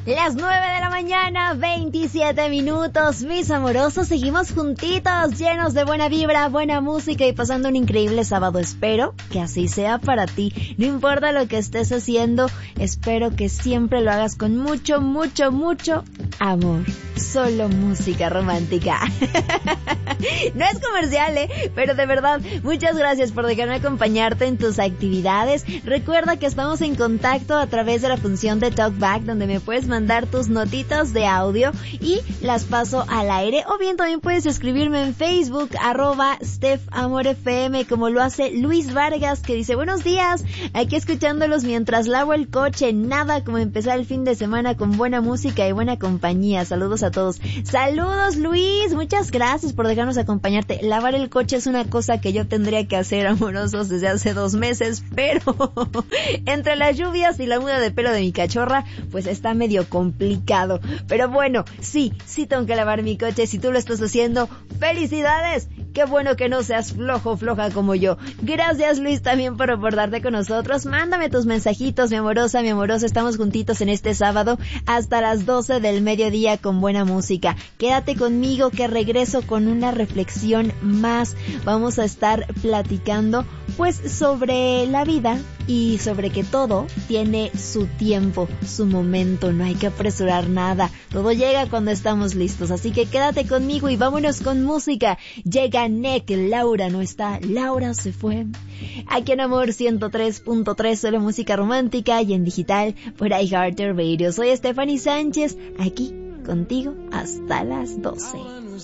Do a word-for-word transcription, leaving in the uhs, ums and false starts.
Las nueve de la mañana, veintisiete minutos, mis amorosos, seguimos juntitos, llenos de buena vibra, buena música y pasando un increíble sábado. Espero que así sea para ti, no importa lo que estés haciendo, espero que siempre lo hagas con mucho, mucho, mucho amor. Solo música romántica. No es comercial, ¿eh? Pero de verdad, muchas gracias por dejarme acompañarte en tus actividades. Recuerda que estamos en contacto a través de la función de Talkback, donde me puedes mandar tus notitas de audio y las paso al aire. O bien también puedes escribirme en Facebook, arroba StephAmorFM, como lo hace Luis Vargas, que dice: buenos días, aquí escuchándolos mientras lavo el coche. Nada como empezar el fin de semana con buena música y buena compañía. Saludos a todos. Saludos, Luis, muchas gracias por dejarnos acompañarte. Lavar el coche es una cosa que yo tendría que hacer, amorosos, desde hace dos meses, pero entre las lluvias y la muda de pelo de mi cachorra, pues está medio complicado. Pero bueno, sí, sí tengo que lavar mi coche. Si tú lo estás haciendo, ¡felicidades! Qué bueno que no seas flojo o floja como yo. Gracias, Luis, también por reportarte con nosotros. Mándame tus mensajitos, mi amorosa, mi amoroso. Estamos juntitos en este sábado hasta las doce del mediodía con buena música. Quédate conmigo que regreso con una reflexión más. Vamos a estar platicando pues sobre la vida y sobre que todo tiene su tiempo, su momento. No hay que apresurar nada. Todo llega cuando estamos listos. Así que quédate conmigo y vámonos con música. Llega Nick, Laura no está, Laura se fue. Aquí en Amor ciento tres punto tres, solo música romántica y en digital por iHeart Radio. Soy Stephanie Sánchez, aquí contigo hasta las doce.